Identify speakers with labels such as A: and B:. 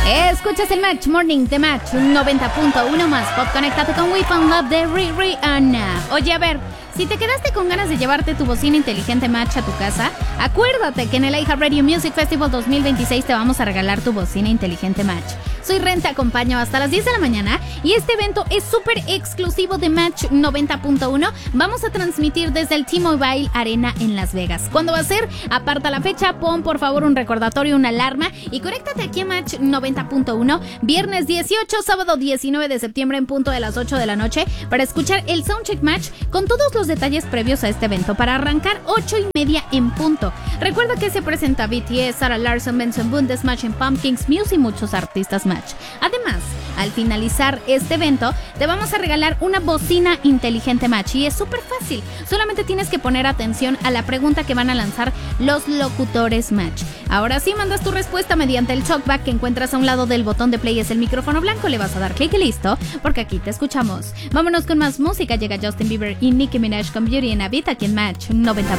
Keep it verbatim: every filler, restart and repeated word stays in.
A: Escuchas el Match Morning de Match noventa punto uno más Pop. Conéctate con We Found Love de Rihanna. Oye, a ver, si te quedaste con ganas de llevarte tu bocina inteligente Match a tu casa, acuérdate que en el iHeartRadio Music Festival dos mil veintiséis te vamos a regalar tu bocina inteligente Match. Soy Ren, te acompaño hasta las diez de la mañana y este evento es súper exclusivo de Match noventa punto uno. Vamos a transmitir desde el T-Mobile Arena en Las Vegas. ¿Cuándo va a ser? Aparta la fecha, pon por favor un recordatorio, una alarma y conéctate aquí a Match noventa punto uno viernes dieciocho, sábado diecinueve de septiembre en punto de las ocho de la noche para escuchar el Soundcheck Match con todos los detalles previos a este evento para arrancar ocho y media en punto. Recuerda que se presenta B T S, Sarah Larsson, Benson Boone, The Smashing Pumpkins, Muse y muchos artistas Match. Además, al finalizar este evento, te vamos a regalar una bocina inteligente Match y es súper fácil. Solamente tienes que poner atención a la pregunta que van a lanzar los locutores Match. Ahora sí, mandas tu respuesta mediante el talkback que encuentras a un lado del botón de play, es el micrófono blanco, le vas a dar clic y listo, porque aquí te escuchamos. Vámonos con más música, llega Justin Bieber y Nicki Minaj con Beauty and a Beat aquí en Match noventa.